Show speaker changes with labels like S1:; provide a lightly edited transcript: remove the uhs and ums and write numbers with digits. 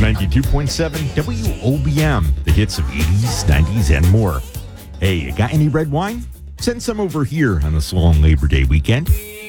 S1: 92.7 WOBM, the hits of 80s, 90s, and more. Hey, you got any red wine? Send some over here on this long Labor Day weekend.